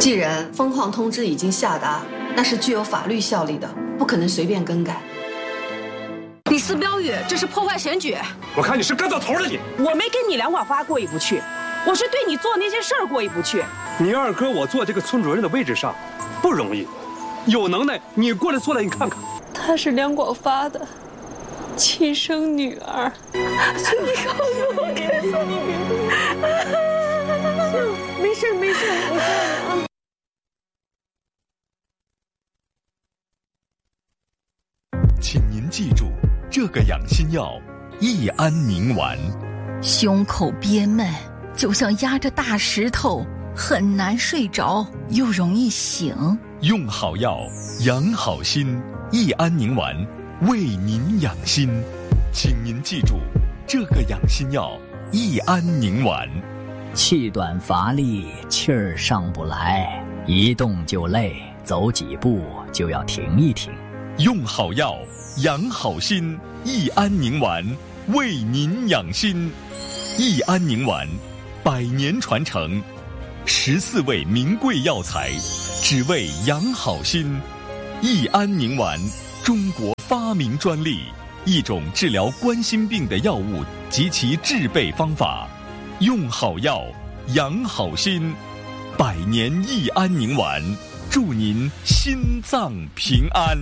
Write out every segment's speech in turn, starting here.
既然封矿通知已经下达，那是具有法律效力的，不可能随便更改。 李四标语，这是破坏选举！ 我看你是跟到头了你！ 我没跟你两寡花过意不去，我是对你做那些事儿过意不去。 你二哥我坐这个村主任的位置上，不容易，有能耐你过来坐来，你看看。 她是梁广发的亲生女儿，请你告诉我，该死你别！没事没事，我告诉你啊。 请您记住这个养心药益安宁丸。 胸口憋闷，就像压着大石头，很难睡着，又容易醒。 用好药，养好心，益安宁丸为您养心。请您记住这个养心药益安宁丸。 气短乏力，气儿上不来，一动就累，走几步就要停一停。 用好药，养好心，益安宁丸为您养心。益安宁丸100年传承，14味名贵药材，只为养好心。益安宁丸，中国发明专利，一种治疗冠心病的药物及其制备方法。用好药，养好心，100年益安宁丸，祝您心脏平安。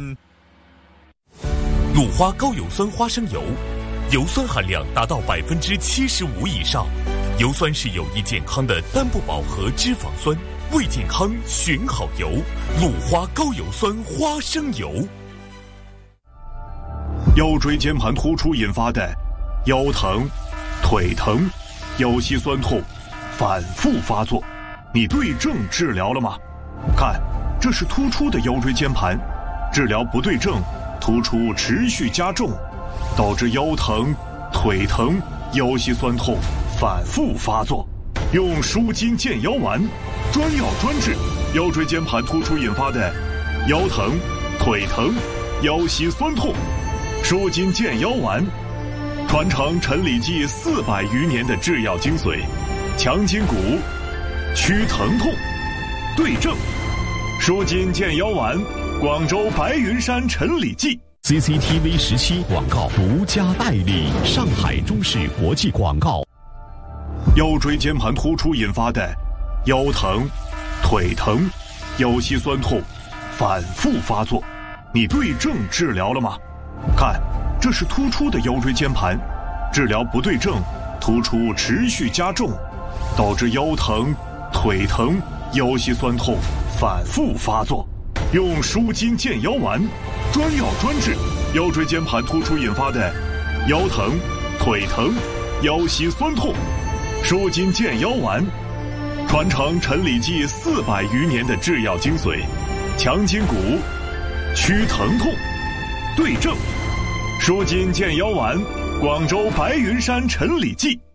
鲁花高油酸花生油，油酸含量达到75%以上，油酸是有益健康的单不饱和脂肪酸，为健康选好油。鲁花高油酸花生油。 腰椎间盘突出引发的腰疼、腿疼、腰膝酸痛反复发作，你对症治疗了吗？看，这是突出的腰椎间盘，治疗不对症，突出持续加重，导致腰疼、腿疼、腰膝酸痛反复发作。用舒筋健腰丸，专药专治腰椎间盘突出引发的腰疼、腿疼、腰膝酸痛。舒筋健腰丸，传承陈李济400余年的制药精髓，强筋骨，祛疼痛，对症。舒筋健腰丸，广州白云山陈李济。 CCTV 17广告独家代理，上海中视国际广告。 腰椎间盘突出引发的腰疼、腿疼、腰膝酸痛反复发作，你对症治疗了吗？看，这是突出的腰椎间盘，治疗不对症，突出持续加重，导致腰疼、腿疼、腰膝酸痛反复发作。用舒筋健腰丸，专药专治腰椎间盘突出引发的腰疼、腿疼、腰膝酸痛。舒筋健腰丸，传承陈李济400余年的制药精髓，强筋骨，祛疼痛，对症。舒筋健腰丸，广州白云山陈李济。